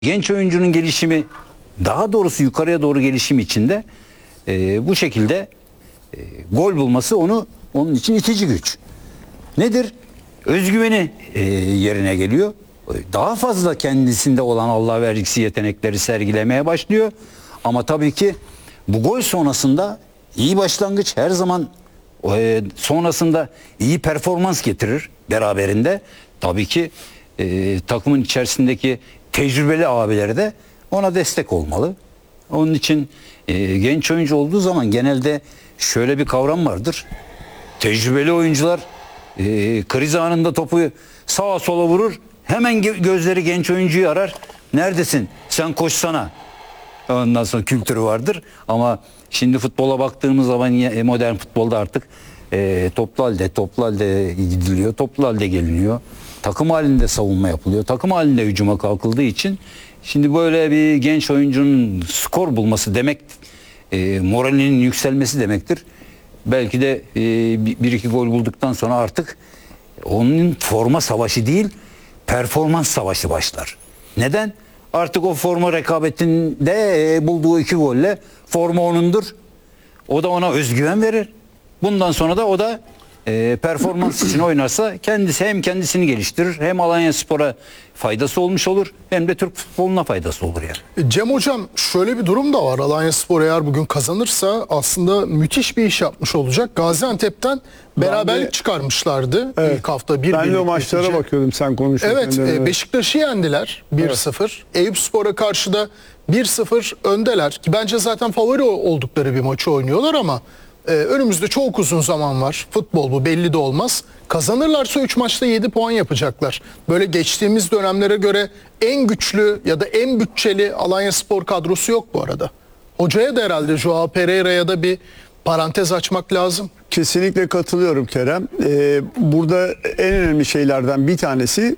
Genç oyuncunun gelişimi, daha doğrusu yukarıya doğru gelişim içinde bu şekilde gol bulması onun için itici güç. Nedir? Özgüveni yerine geliyor. Daha fazla kendisinde olan Allah vergisi yetenekleri sergilemeye başlıyor. Ama tabii ki bu gol sonrasında iyi başlangıç her zaman sonrasında iyi performans getirir beraberinde. Tabii ki takımın içerisindeki tecrübeli abileri de ona destek olmalı. Onun için genç oyuncu olduğu zaman genelde şöyle bir kavram vardır. Tecrübeli oyuncular kriz anında topu sağa sola vurur. Hemen gözleri genç oyuncuyu arar. Neredesin? Sen koşsana. Ondan sonra kültürü vardır. Ama şimdi futbola baktığımız zaman modern futbolda artık toplu halde gidiliyor. Toplu halde geliniyor. Takım halinde savunma yapılıyor. Takım halinde hücuma kalkıldığı için şimdi böyle bir genç oyuncunun skor bulması demek moralinin yükselmesi demektir. Belki de bir iki gol bulduktan sonra artık onun forma savaşı değil, performans savaşı başlar. Neden? Artık o forma rekabetinde bulduğu 2 golle forma onundur. O da ona özgüven verir. Bundan sonra da o da performans için oynarsa kendisi hem kendisini geliştirir, hem Alanyaspor'a faydası olmuş olur, hem de Türk futboluna faydası olur yani. Cem Hocam, şöyle bir durum da var. Alanyaspor eğer bugün kazanırsa aslında müthiş bir iş yapmış olacak. Gaziantep'ten beraberlik çıkarmışlardı ilk hafta. Ben de o maçlara bakıyordum sen konuşurken. Evet, Beşiktaş'ı yendiler 1-0. Evet. Eyüpspor'a karşı da 1-0 öndeler. Ki bence zaten favori oldukları bir maçı oynuyorlar ama önümüzde çok uzun zaman var. Futbol bu, belli de olmaz. Kazanırlarsa 3 maçta 7 puan yapacaklar. Böyle geçtiğimiz dönemlere göre en güçlü ya da en bütçeli Alanyaspor kadrosu yok bu arada. Hocaya da herhalde Joao Pereira'ya da bir parantez açmak lazım. Kesinlikle katılıyorum Kerem. Burada en önemli şeylerden bir tanesi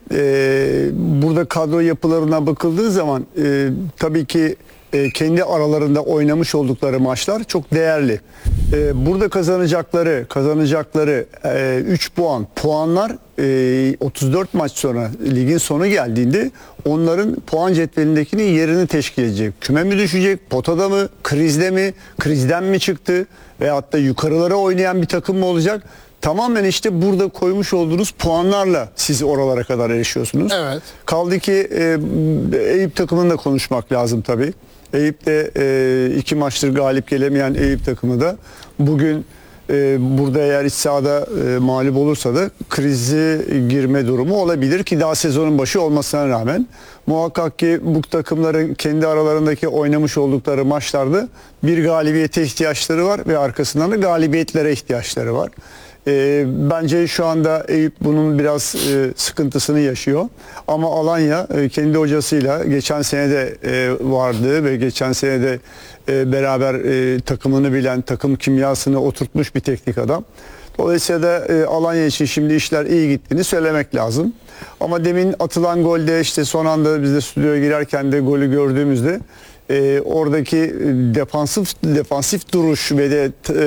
burada kadro yapılarına bakıldığı zaman tabii ki kendi aralarında oynamış oldukları maçlar çok değerli. Burada kazanacakları 3 puanlar 34 maç sonra ligin sonu geldiğinde onların puan cetvelindekinin yerini teşkil edecek. Küme mi düşecek, potada mı, krizde mi, krizden mi çıktı veyahut da yukarılara oynayan bir takım mı olacak? Tamamen işte burada koymuş olduğunuz puanlarla siz oralara kadar erişiyorsunuz. Evet. Kaldı ki Eyüp takımını da konuşmak lazım tabii. Eyüp de 2 maçtır galip gelemeyen Eyüp takımı da bugün burada eğer iç sahada mağlup olursa da krizi girme durumu olabilir ki daha sezonun başı olmasına rağmen muhakkak ki bu takımların kendi aralarındaki oynamış oldukları maçlarda bir galibiyete ihtiyaçları var ve arkasından da galibiyetlere ihtiyaçları var. Bence şu anda Eyüp bunun biraz sıkıntısını yaşıyor. Ama Alanya kendi hocasıyla geçen sene de vardı ve geçen sene de beraber takımını bilen, takım kimyasını oturtmuş bir teknik adam. Dolayısıyla da Alanya için şimdi işler iyi gittiğini söylemek lazım. Ama demin atılan golde işte son anda biz de stüdyoya girerken de golü gördüğümüzde oradaki defansif duruş ve de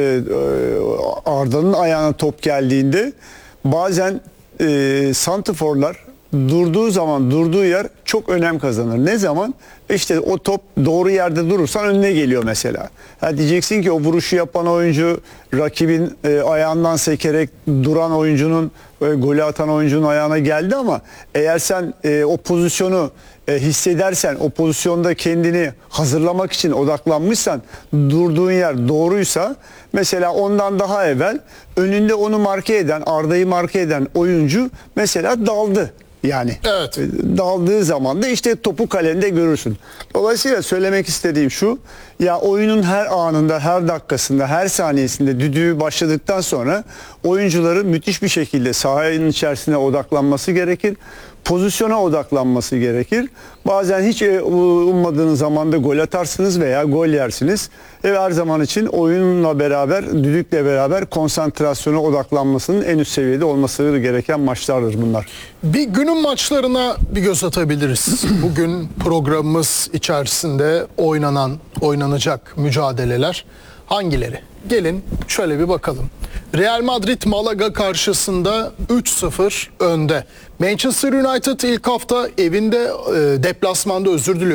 Arda'nın ayağına top geldiğinde bazen santrforlar durduğu yer çok önem kazanır. Ne zaman? İşte o top doğru yerde durursan önüne geliyor mesela. Ha diyeceksin ki o vuruşu yapan oyuncu rakibin ayağından sekerek duran oyuncunun golü atan oyuncunun ayağına geldi ama eğer sen o pozisyonu hissedersen, o pozisyonda kendini hazırlamak için odaklanmışsan, durduğun yer doğruysa mesela ondan daha evvel önünde onu Arda'yı marke eden oyuncu mesela daldı. Yani evet. Daldığı zaman da işte topu kalende görürsün. Dolayısıyla söylemek istediğim şu, ya oyunun her anında, her dakikasında, her saniyesinde düdüğü başladıktan sonra oyuncuların müthiş bir şekilde sahanın içerisine odaklanması gerekir. Pozisyona odaklanması gerekir. Bazen hiç ummadığınız zamanda gol atarsınız veya gol yersiniz. Her zaman için oyunla beraber, düdükle beraber konsantrasyona odaklanmasının en üst seviyede olması gereken maçlardır bunlar. Bir günün maçlarına bir göz atabiliriz. Bugün programımız içerisinde oynanacak mücadeleler hangileri? Gelin şöyle bir bakalım. Real Madrid Malaga karşısında 3-0 önde. Manchester United ilk hafta evinde deplasmanda özür diliyorum.